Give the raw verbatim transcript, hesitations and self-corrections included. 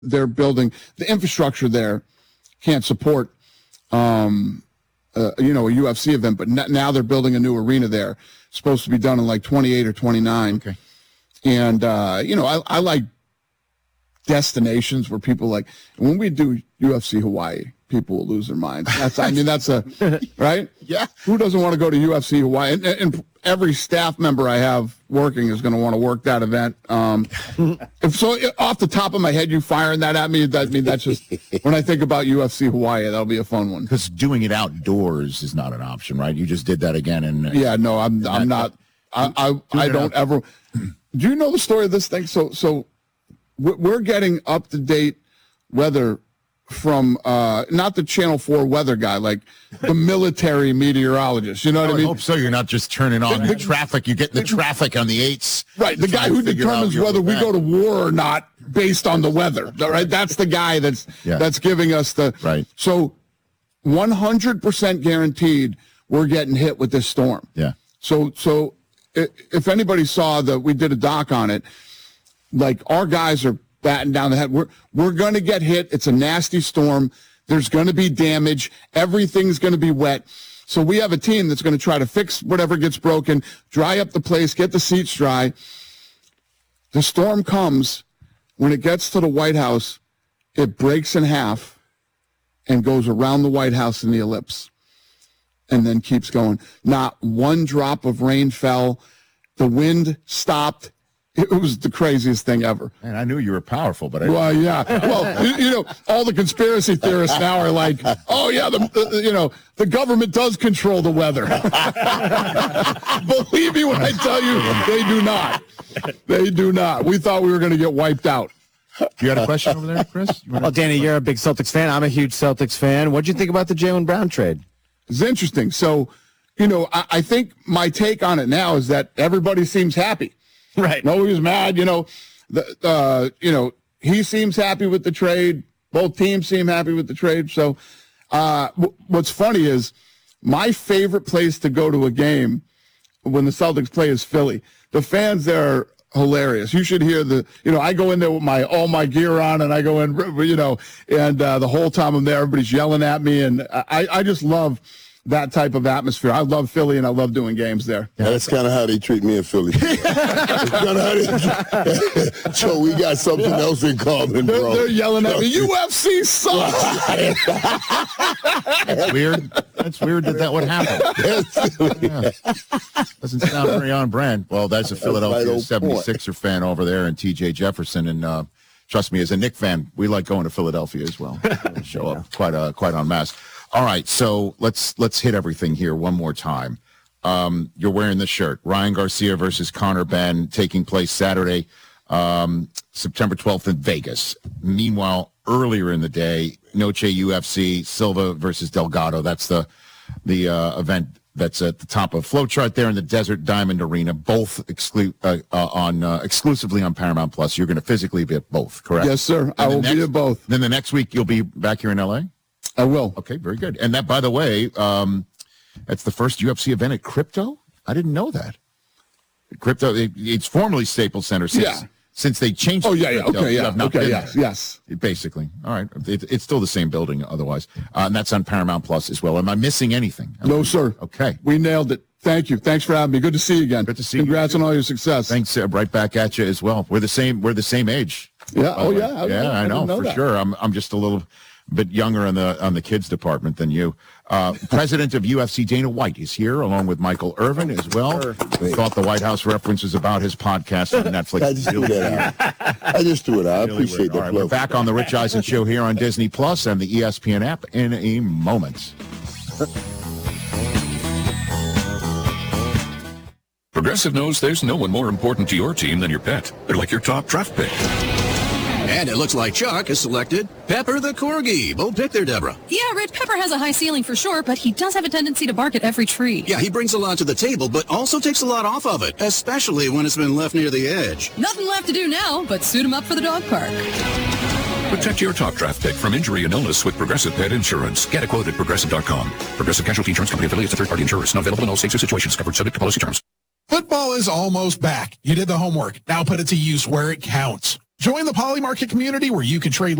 they're building the infrastructure there can't support, um, uh, you know, a U F C event, but n- now they're building a new arena there. It's supposed to be done in like twenty-eight or twenty-nine. Okay. And, uh, you know, I, I like destinations where people like, when we do U F C Hawaii, people will lose their minds. That's, I mean, that's a, right? Yeah. Who doesn't want to go to U F C Hawaii? And, and every staff member I have working is going to want to work that event. Um, if so, off the top of my head, you firing that at me, that I mean, that's just, when I think about U F C Hawaii, that'll be a fun one. Because doing it outdoors is not an option, right? You just did that again. And uh, yeah, no, I'm, I'm not, I, I, I don't ever, do you know the story of this thing? So, so we're getting up to date weather from uh, not the Channel four weather guy, like the military meteorologist. You know what I I mean? hope so. You're not just turning on the, the traffic. You get the traffic on the eights. Right. The guy who determines whether we go to war or not based on the weather. Right. That's the guy that's yeah. that's giving us the right. So one hundred percent guaranteed we're getting hit with this storm. Yeah. So so if anybody saw that we did a doc on it, like our guys are batting down the head. We're we're going to get hit. It's a nasty storm. There's going to be damage. Everything's going to be wet. So we have a team that's going to try to fix whatever gets broken, dry up the place, get the seats dry. The storm comes. When it gets to the White House, it breaks in half and goes around the White House in the ellipse and then keeps going. Not one drop of rain fell. The wind stopped. It was the craziest thing ever. Man, I knew you were powerful, but I well, yeah. Well, you, you know, all the conspiracy theorists now are like, "Oh yeah, the, the you know the government does control the weather." Believe me when I tell you, they do not. They do not. We thought we were going to get wiped out. You had a question over there, Chris? You well, Danny, you're a big Celtics fan. I'm a huge Celtics fan. What did you think about the Jaylen Brown trade? It's interesting. So, you know, I, I think my take on it now is that everybody seems happy. Right. Nobody's mad. You know, the, uh, you know, he seems happy with the trade. Both teams seem happy with the trade. So uh, w- what's funny is my favorite place to go to a game when the Celtics play is Philly. The fans there are hilarious. You should hear the, you know, I go in there with my all my gear on and I go in, you know, and uh, the whole time I'm there, everybody's yelling at me. And I, I just love that type of atmosphere. I love Philly, and I love doing games there. Yeah, that's kind of how they treat me in Philly. That's kind of how they treat. So we got something else in common, they're, bro. They're yelling at me. U F C sucks. That's weird. That's weird that that would happen. Yeah. Doesn't sound very on brand. Well, that's a Philadelphia right seventy-sixer fan over there, and T J Jefferson, and uh, trust me, as a Knicks fan, we like going to Philadelphia as well. Show up quite uh, quite en masse. All right, so let's let's hit everything here one more time. Um, you're wearing the shirt. Ryan Garcia versus Conor Benn taking place Saturday, um, September twelfth in Vegas. Meanwhile, earlier in the day, Noche U F C, Silva versus Delgado. That's the the uh, event that's at the top of flow chart there in the Desert Diamond Arena. Both exclu- uh, uh, on uh, exclusively on Paramount Plus. You're going to physically be at both, correct? Yes, sir. And I will next, be at both. Then the next week you'll be back here in L A? I will. Okay, very good. And that, by the way, um, that's the first U F C event at Crypto? I didn't know that. Crypto, it, it's formerly Staples Center since, yeah. since they changed Oh, it. yeah, yeah. Crypto, Okay, yeah. Okay, yes, there. yes. It, basically. All right. It, it's still the same building otherwise. Uh, and that's on Paramount Plus as well. Am I missing anything? No, okay. sir. Okay. We nailed it. Thank you. Thanks for having me. Good to see you again. Good to see Congrats you. Congrats on all your success. Thanks. Uh, right back at you as well. We're the same. We're the same age. Yeah. Oh, yeah. I, yeah, I, I know, know for that. sure. I'm I'm just a little bit younger on the on the kids department than you. Uh, President of U F C Dana White is here, along with Michael Irvin as well. Thought the White House reference was about his podcast on Netflix. I just threw that out. I just threw it out. I Really appreciate weird. that. All right, we're back on the Rich Eisen Show here on Disney Plus and the E S P N app in a moment. Progressive knows there's no one more important to your team than your pet. They're like your top draft pick. And it looks like Chuck has selected Pepper the Corgi. Bold pick there, Deborah. Yeah, Red Pepper has a high ceiling for sure, but he does have a tendency to bark at every tree. Yeah, he brings a lot to the table, but also takes a lot off of it, especially when it's been left near the edge. Nothing left to do now but suit him up for the dog park. Protect your top draft pick from injury and illness with Progressive Pet Insurance. Get a quote at Progressive dot com. Progressive Casualty Insurance Company affiliates and third-party insurers. Not available in all states or situations. Covered subject to policy terms. Football is almost back. You did the homework. Now put it to use where it counts. Join the Poly Market community where you can trade